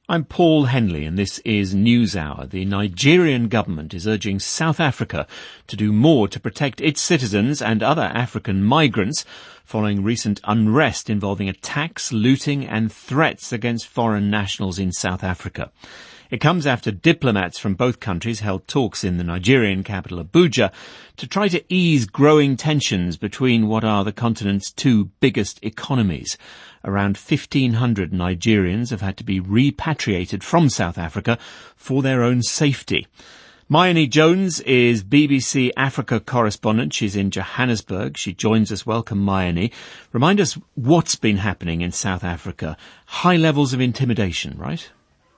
I'm Paul Henley and this is NewsHour. The Nigerian government is urging South Africa to do more to protect its citizens and other African migrants following recent unrest involving attacks, looting and threats against foreign nationals in South Africa. It comes after diplomats from both countries held talks in the Nigerian capital Abuja to try to ease growing tensions between what are the continent's two biggest economies. Around 1,500 Nigerians have had to be repatriated from South Africa for their own safety. Mayeni Jones is BBC Africa correspondent. She's in Johannesburg. She joins us. Welcome, Mayeni. Remind us what's been happening in South Africa. High levels of intimidation, right?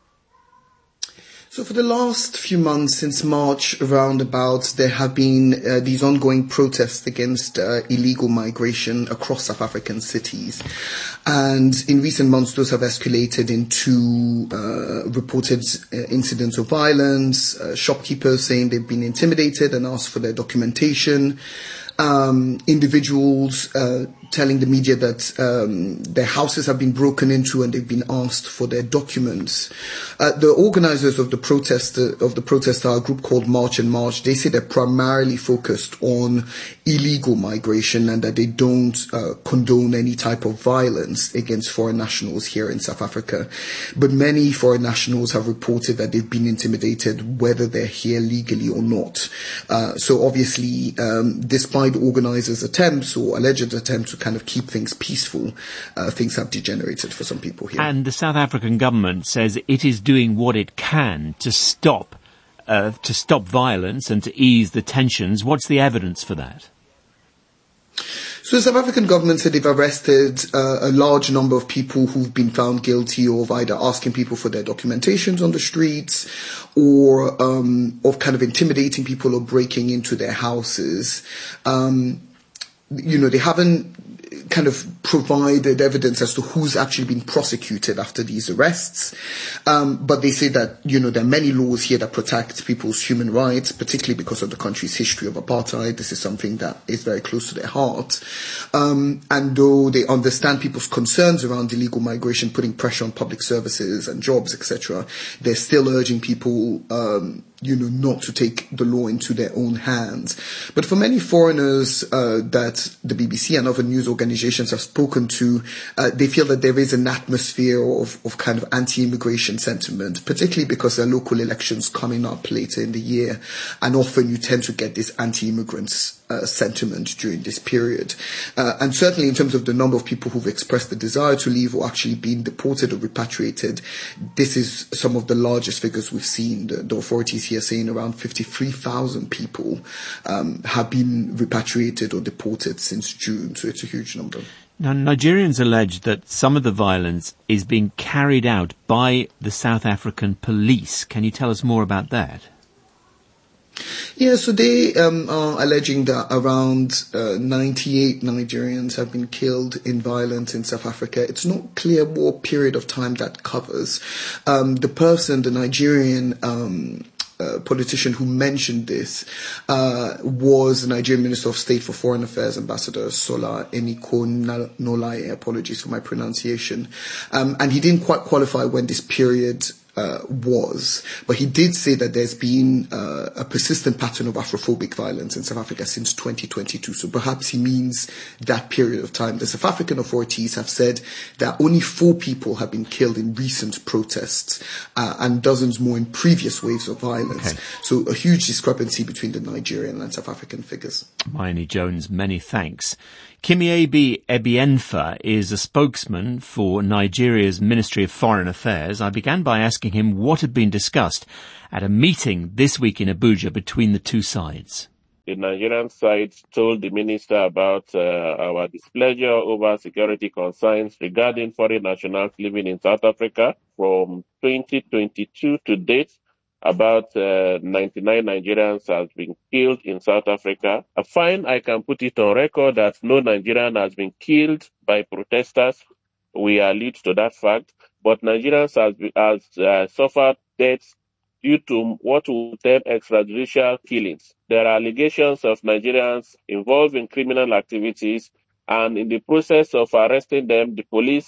So for the last few months, since March roundabout, there have been these ongoing protests against illegal migration across South African cities. And in recent months, those have escalated into reported incidents of violence, shopkeepers saying they've been intimidated and asked for their documentation, individuals telling the media that their houses have been broken into and they've been asked for their documents. The organizers of the protest are a group called March and March. They say they're primarily focused on illegal migration and that they don't condone any type of violence against foreign nationals here in South Africa. But many foreign nationals have reported that they've been intimidated whether they're here legally or not. So obviously, despite organizers' attempts or alleged attempts to kind of keep things peaceful, things have degenerated for some people here. And the South African government says it is doing what it can to stop violence and to ease the tensions. What's the evidence for that? So the South African government said they've arrested a large number of people who've been found guilty of either asking people for their documentations on the streets or of kind of intimidating people or breaking into their houses. They haven't kind of provided evidence as to who's actually been prosecuted after these arrests. But they say that, there are many laws here that protect people's human rights, particularly because of the country's history of apartheid. This is something that is very close to their heart. And though they understand people's concerns around illegal migration, putting pressure on public services and jobs, etc., they're still urging people, not to take the law into their own hands. But for many foreigners that the BBC and other news organizations have spoken to, they feel that there is an atmosphere of kind of anti-immigration sentiment, particularly because there are local elections coming up later in the year. And often you tend to get this anti-immigrants sentiment during this period. And certainly in terms of the number of people who've expressed the desire to leave or actually been deported or repatriated, this is some of the largest figures we've seen. The authorities here saying around 53,000 people have been repatriated or deported since June. So it's a huge number. Now, Nigerians allege that some of the violence is being carried out by the South African police. Can you tell us more about that? Yeah, so they are alleging that around 98 Nigerians have been killed in violence in South Africa. It's not clear what period of time that covers. The Nigerian politician who mentioned this was the Nigerian Minister of State for Foreign Affairs, Ambassador Sola Enikonolaye. Apologies for my pronunciation. And he didn't quite qualify when this period was, but he did say that there's been a persistent pattern of Afrophobic violence in South Africa since 2022. So perhaps he means that period of time. The South African authorities have said that only 4 people have been killed in recent protests and dozens more in previous waves of violence. Okay. So a huge discrepancy between the Nigerian and South African figures. Mayeni Jones, many thanks. Kimiebi Ebienfa is a spokesman for Nigeria's Ministry of Foreign Affairs. I began by asking him what had been discussed at a meeting this week in Abuja between the two sides. The Nigerian side told the minister about our displeasure over security concerns regarding foreign nationals living in South Africa from 2022 to date. About 99 Nigerians have been killed in South Africa. I find I can put it on record that no Nigerian has been killed by protesters. We allude to that fact. But Nigerians have suffered deaths due to what we term extrajudicial killings. There are allegations of Nigerians involved in criminal activities, and in the process of arresting them, the police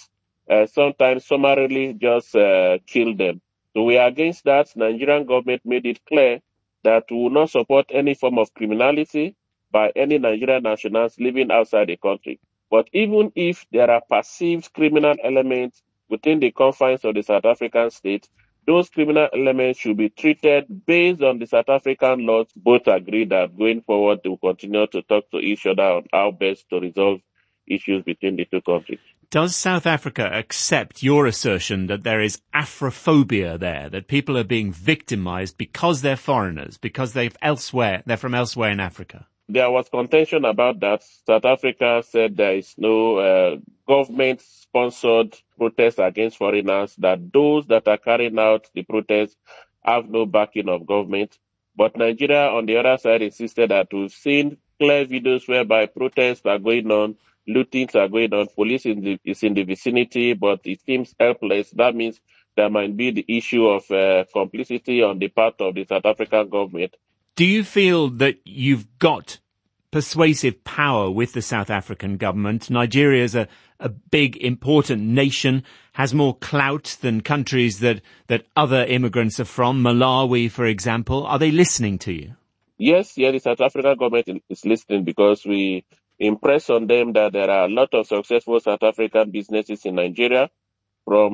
sometimes summarily just kill them. So we are against that. Nigerian government made it clear that we will not support any form of criminality by any Nigerian nationals living outside the country. But even if there are perceived criminal elements within the confines of the South African state, those criminal elements should be treated based on the South African laws. Both agree that going forward, they will continue to talk to each other on how best to resolve issues between the two countries. Does South Africa accept your assertion that there is Afrophobia there, that people are being victimized because they're foreigners, because they're from elsewhere in Africa? There was contention about that. South Africa said there is no government-sponsored protest against foreigners, that those that are carrying out the protests have no backing of government. But Nigeria, on the other side, insisted that we've seen clear videos whereby protests are going on, lootings are going on, police is in the vicinity, but it seems helpless. That means there might be the issue of complicity on the part of the South African government. Do you feel that you've got persuasive power with the South African government? Nigeria is a big, important nation, has more clout than countries that other immigrants are from, Malawi, for example. Are they listening to you? Yes, the South African government is listening because we impress on them that there are a lot of successful South African businesses in Nigeria, from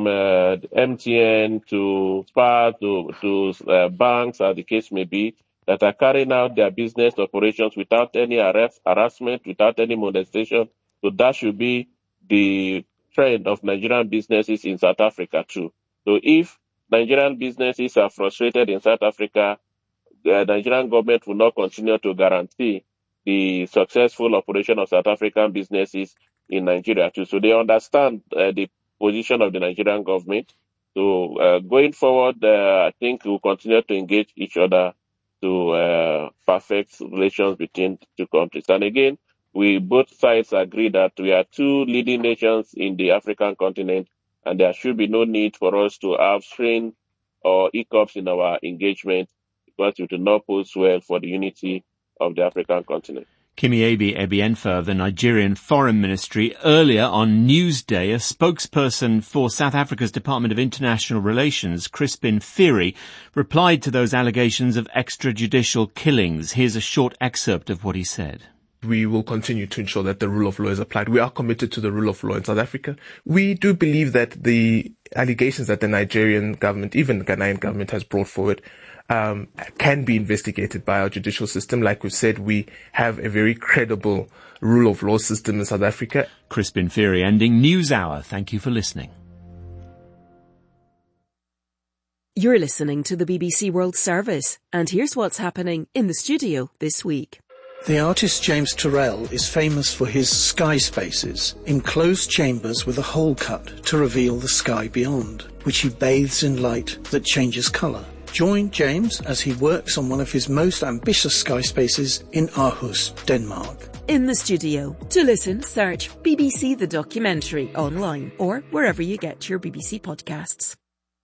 MTN to SPAR to banks, as the case may be, that are carrying out their business operations without any harassment, without any molestation. So that should be the trend of Nigerian businesses in South Africa too. So if Nigerian businesses are frustrated in South Africa, the Nigerian government will not continue to guarantee the successful operation of South African businesses in Nigeria too. So they understand the position of the Nigerian government. So going forward, I think we'll continue to engage each other to perfect relations between the two countries. And again, both sides agree that we are two leading nations in the African continent, and there should be no need for us to have strain or hiccups in our engagement, because it will not pose well for the unity of the African continent. Kimiyebi Ebienfa of the Nigerian Foreign Ministry. Earlier on Newsday, a spokesperson for South Africa's Department of International Relations, Crispin Fiery, replied to those allegations of extrajudicial killings. Here's a short excerpt of what he said. We will continue to ensure that the rule of law is applied. We are committed to the rule of law in South Africa. We do believe that the allegations that the Nigerian government, even the Ghanaian government, has brought forward can be investigated by our judicial system. Like we've said, we have a very credible rule of law system in South Africa. Crispin Fiery ending News Hour. Thank you for listening. You're listening to the BBC World Service, and here's what's happening in the studio this week. The artist James Turrell is famous for his sky spaces, enclosed chambers with a hole cut to reveal the sky beyond, which he bathes in light that changes colour. Join James as he works on one of his most ambitious sky spaces in Aarhus, Denmark. In the studio. To listen, search BBC The Documentary online or wherever you get your BBC podcasts.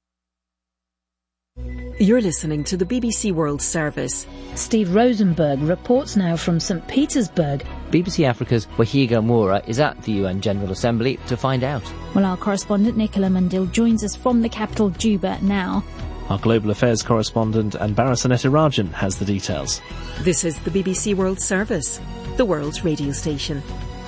You're listening to the BBC World Service. Steve Rosenberg reports now from St. Petersburg. BBC Africa's Wahiga Moura is at the UN General Assembly to find out. Well, our correspondent Nicola Mundil joins us from the capital Juba now. Our global affairs correspondent and Barasaneta Rajan has the details. This is the BBC World Service, the world's radio station.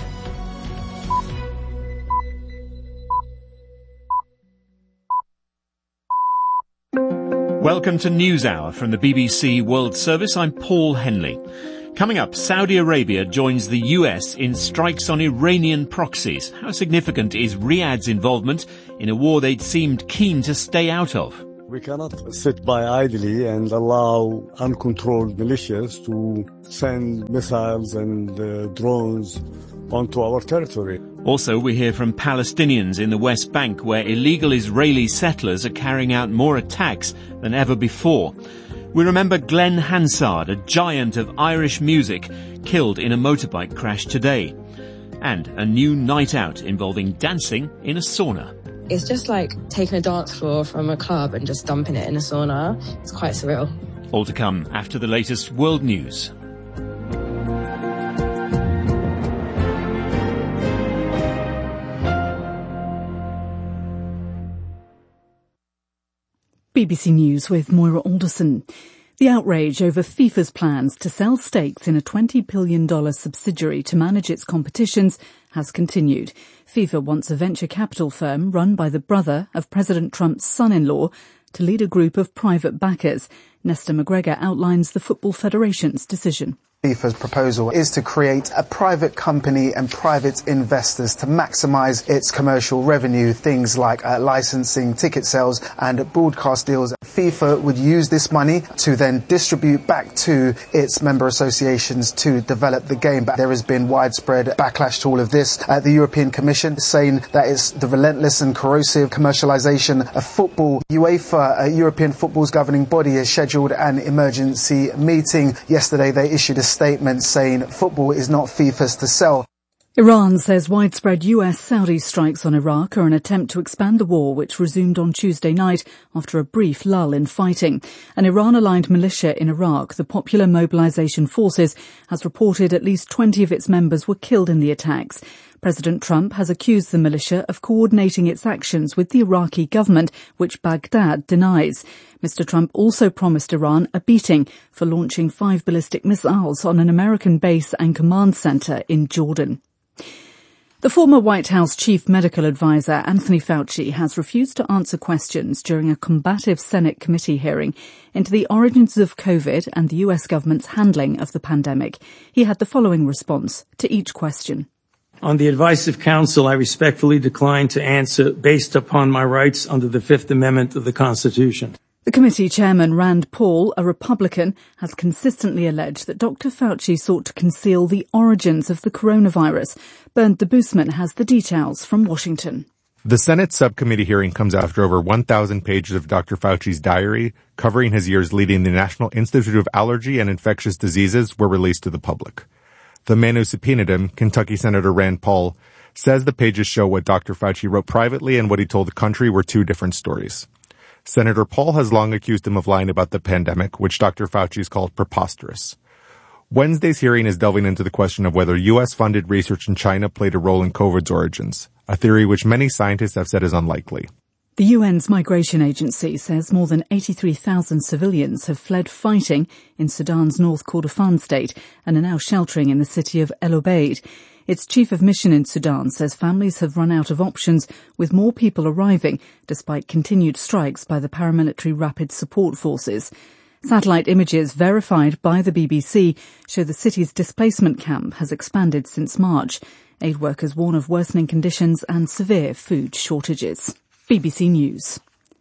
Welcome to News Hour from the BBC World Service. I'm Paul Henley. Coming up, Saudi Arabia joins the US in strikes on Iranian proxies. How significant is Riyadh's involvement in a war they'd seemed keen to stay out of? We cannot sit by idly and allow uncontrolled militias to send missiles and drones onto our territory. Also, we hear from Palestinians in the West Bank, where illegal Israeli settlers are carrying out more attacks than ever before. We remember Glenn Hansard, a giant of Irish music, killed in a motorbike crash today. And a new night out involving dancing in a sauna. It's just like taking a dance floor from a club and just dumping it in a sauna. It's quite surreal. All to come after the latest world news. BBC News with Moira Alderson. The outrage over FIFA's plans to sell stakes in a $20 billion subsidiary to manage its competitions has continued. FIFA wants a venture capital firm run by the brother of President Trump's son-in-law to lead a group of private backers. Nesta McGregor outlines the Football Federation's decision. FIFA's proposal is to create a private company and private investors to maximise its commercial revenue, things like licensing, ticket sales and broadcast deals. FIFA would use this money to then distribute back to its member associations to develop the game. But there has been widespread backlash to all of this. The European Commission is saying that it's the relentless and corrosive commercialisation of football. UEFA, European football's governing body, has scheduled an emergency meeting. Yesterday they issued a statement saying football is not FIFA's to sell. Iran says widespread US-Saudi strikes on Iraq are an attempt to expand the war, which resumed on Tuesday night after a brief lull in fighting. An Iran-aligned militia in Iraq, the Popular Mobilization Forces, has reported at least 20 of its members were killed in the attacks. President Trump has accused the militia of coordinating its actions with the Iraqi government, which Baghdad denies. Mr. Trump also promised Iran a beating for launching 5 ballistic missiles on an American base and command center in Jordan. The former White House chief medical advisor, Anthony Fauci, has refused to answer questions during a combative Senate committee hearing into the origins of COVID and the US government's handling of the pandemic. He had the following response to each question. On the advice of counsel, I respectfully decline to answer based upon my rights under the Fifth Amendment of the Constitution. The committee chairman, Rand Paul, a Republican, has consistently alleged that Dr. Fauci sought to conceal the origins of the coronavirus. Bernd de Boosman has the details from Washington. The Senate subcommittee hearing comes after over 1,000 pages of Dr. Fauci's diary, covering his years leading the National Institute of Allergy and Infectious Diseases, were released to the public. The man who subpoenaed him, Kentucky Senator Rand Paul, says the pages show what Dr. Fauci wrote privately and what he told the country were two different stories. Senator Paul has long accused him of lying about the pandemic, which Dr. Fauci has called preposterous. Wednesday's hearing is delving into the question of whether U.S.-funded research in China played a role in COVID's origins, a theory which many scientists have said is unlikely. The UN's migration agency says more than 83,000 civilians have fled fighting in Sudan's North Kordofan state and are now sheltering in the city of El Obeid. Its chief of mission in Sudan says families have run out of options, with more people arriving despite continued strikes by the paramilitary Rapid Support Forces. Satellite images verified by the BBC show the city's displacement camp has expanded since March. Aid workers warn of worsening conditions and severe food shortages. BBC News.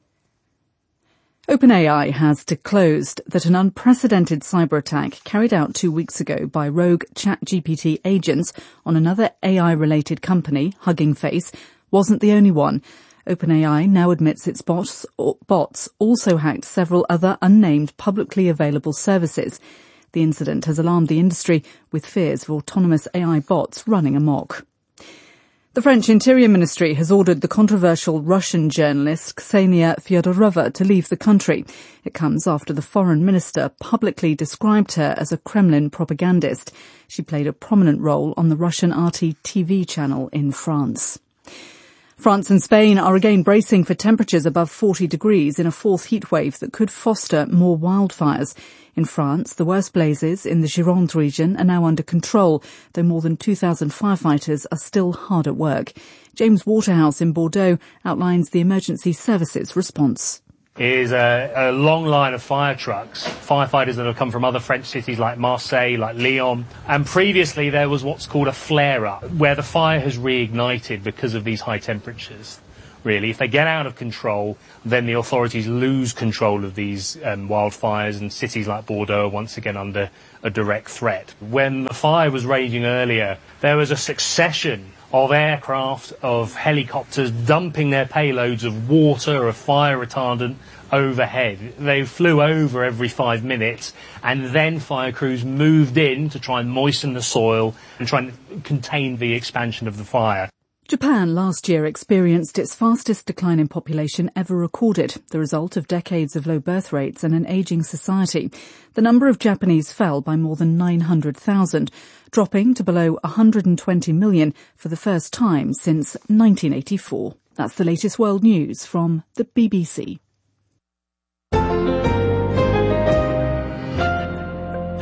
OpenAI has disclosed that an unprecedented cyber attack carried out 2 weeks ago by rogue ChatGPT agents on another AI-related company, Hugging Face, wasn't the only one. OpenAI now admits its bots also hacked several other unnamed publicly available services. The incident has alarmed the industry, with fears of autonomous AI bots running amok. The French Interior Ministry has ordered the controversial Russian journalist Ksenia Fyodorova to leave the country. It comes after the foreign minister publicly described her as a Kremlin propagandist. She played a prominent role on the Russian RT TV channel in France. France and Spain are again bracing for temperatures above 40 degrees in a fourth heatwave that could foster more wildfires. In France, the worst blazes in the Gironde region are now under control, though more than 2,000 firefighters are still hard at work. James Waterhouse in Bordeaux outlines the emergency services response. Is a long line of fire trucks, firefighters that have come from other French cities like Marseille, like Lyon. And previously there was what's called a flare-up, where the fire has reignited because of these high temperatures. Really, if they get out of control, then the authorities lose control of these wildfires, and cities like Bordeaux are once again under a direct threat. When the fire was raging earlier, there was a succession of aircraft, of helicopters dumping their payloads of water, of fire retardant overhead. They flew over every 5 minutes, and then fire crews moved in to try and moisten the soil and try and contain the expansion of the fire. Japan last year experienced its fastest decline in population ever recorded, the result of decades of low birth rates and an ageing society. The number of Japanese fell by more than 900,000, dropping to below 120 million for the first time since 1984. That's the latest world news from the BBC.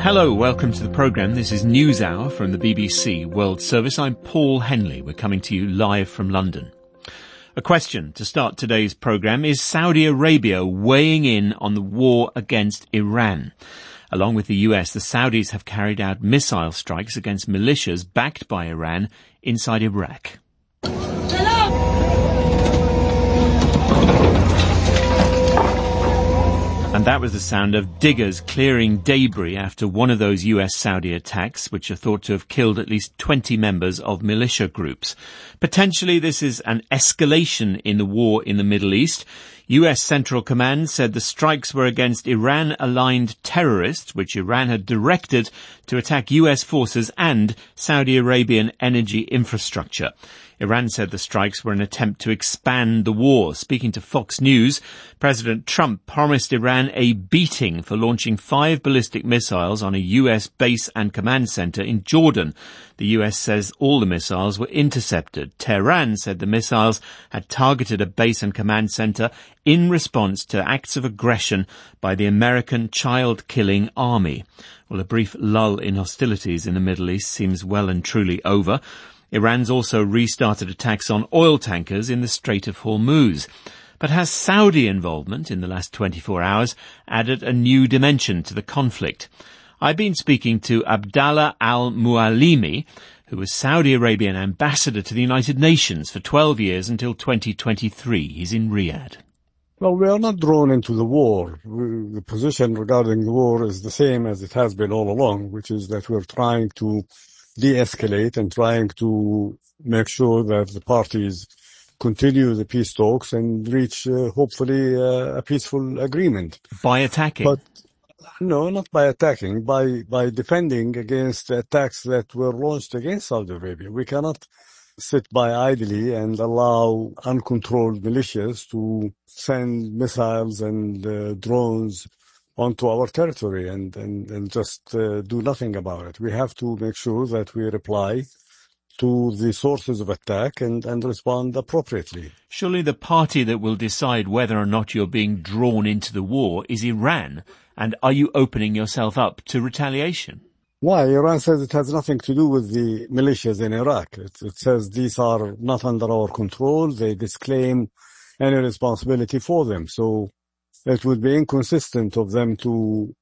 Hello, welcome to the programme. This is NewsHour from the BBC World Service. I'm Paul Henley. We're coming to you live from London. A question to start today's programme: is Saudi Arabia weighing in on the war against Iran? Along with the US, the Saudis have carried out missile strikes against militias backed by Iran inside Iraq. And that was the sound of diggers clearing debris after one of those US-Saudi attacks, which are thought to have killed at least 20 members of militia groups. Potentially, this is an escalation in the war in the Middle East. US Central Command said the strikes were against Iran-aligned terrorists, which Iran had directed to attack US forces and Saudi Arabian energy infrastructure. Iran said the strikes were an attempt to expand the war. Speaking to Fox News, President Trump promised Iran a beating for launching 5 ballistic missiles on a US base and command center in Jordan. The US says all the missiles were intercepted. Tehran said the missiles had targeted a base and command center in response to acts of aggression by the American child-killing army. Well, a brief lull in hostilities in the Middle East seems well and truly over. Iran's also restarted attacks on oil tankers in the Strait of Hormuz. But has Saudi involvement in the last 24 hours added a new dimension to the conflict? I've been speaking to Abdallah al-Mualimi, who was Saudi Arabian ambassador to the United Nations for 12 years until 2023. He's in Riyadh. Well, we are not drawn into the war. The position regarding the war is the same as it has been all along, which is that we're trying to de-escalate and trying to make sure that the parties continue the peace talks and reach, hopefully, a peaceful agreement. By attacking? But no, not by attacking, by defending against attacks that were launched against Saudi Arabia. We cannot sit by idly and allow uncontrolled militias to send missiles and drones onto our territory and just do nothing about it. We have to make sure that we reply to the sources of attack and respond appropriately. Surely the party that will decide whether or not you're being drawn into the war is Iran. And are you opening yourself up to retaliation? Why? Iran says it has nothing to do with the militias in Iraq. It says these are not under our control. They disclaim any responsibility for them. So it would be inconsistent of them to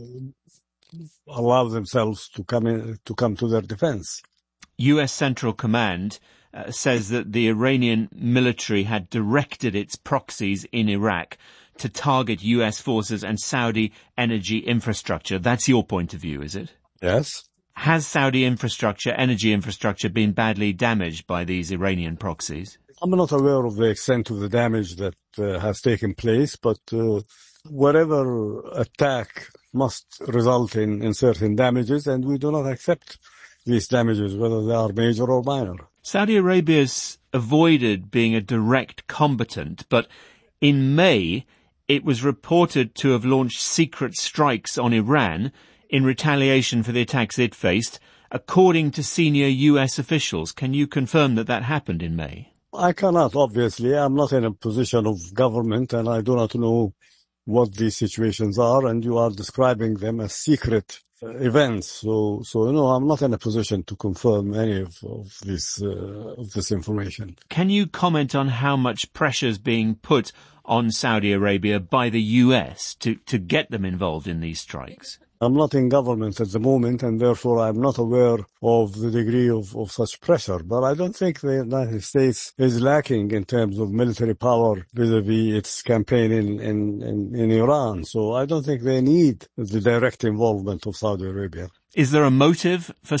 allow themselves to come to their defense. US Central Command says that the Iranian military had directed its proxies in Iraq to target US forces and Saudi energy infrastructure. That's your point of view, is it? Yes. Has Saudi energy infrastructure, been badly damaged by these Iranian proxies? I'm not aware of the extent of the damage that has taken place, but whatever attack must result in certain damages, and we do not accept these damages, whether they are major or minor. Saudi Arabia's avoided being a direct combatant, but in May it was reported to have launched secret strikes on Iran in retaliation for the attacks it faced, according to senior US officials. Can you confirm that that happened in May? I cannot, obviously. I'm not in a position of government and I do not know what these situations are, and you are describing them as secret events. So no, I'm not in a position to confirm any of this information. Can you comment on how much pressure is being put on Saudi Arabia by the US to get them involved in these strikes? I'm not in government at the moment, and therefore I'm not aware of the degree of such pressure. But I don't think the United States is lacking in terms of military power vis-a-vis its campaign in Iran. So I don't think they need the direct involvement of Saudi Arabia. Is there a motive for